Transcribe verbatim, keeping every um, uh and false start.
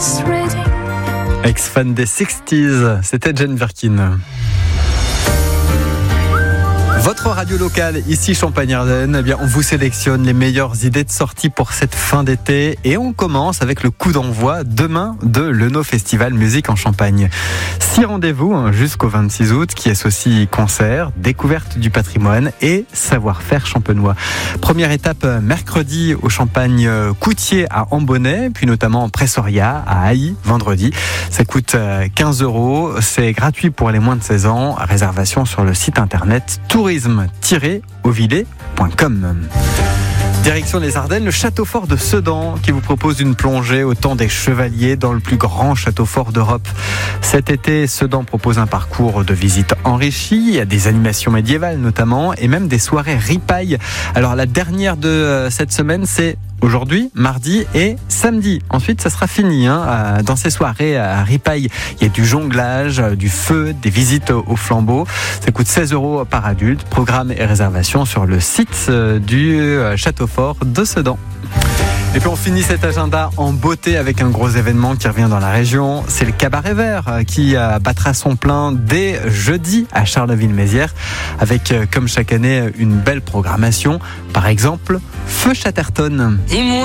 Ex-fan des sixties, c'était Jane Birkin. Votre radio locale, ici Champagne-Ardenne, eh bien, on vous sélectionne les meilleures idées de sortie pour cette fin d'été et on commence avec le coup d'envoi demain de l'Eno Festival Musique en Champagne. Six rendez-vous jusqu'au vingt-six août qui associent concerts, découverte du patrimoine et savoir-faire champenois. Première étape mercredi au Champagne Coutier à Ambonnay, puis notamment en Pressoria à Haï vendredi. Ça coûte quinze euros, c'est gratuit pour les moins de seize ans. Réservation sur le site internet tourisme tiret ovillet point com. Direction les Ardennes, le château fort de Sedan qui vous propose une plongée au temps des chevaliers dans le plus grand château fort d'Europe. Cet été, Sedan propose un parcours de visite enrichi, il y a des animations médiévales notamment et même des soirées ripailles. Alors la dernière de cette semaine, c'est aujourd'hui, mardi et samedi. Ensuite, ça sera fini. Hein. Dans ces soirées à ripaille, il y a du jonglage, du feu, des visites au flambeau. Ça coûte seize euros par adulte. Programme et réservation sur le site du château fort de Sedan. Et puis on finit cet agenda en beauté avec un gros événement qui revient dans la région. C'est le Cabaret Vert qui battra son plein dès jeudi à Charleville-Mézières avec, comme chaque année, une belle programmation. Par exemple, Feu Chatterton. Dis-moi.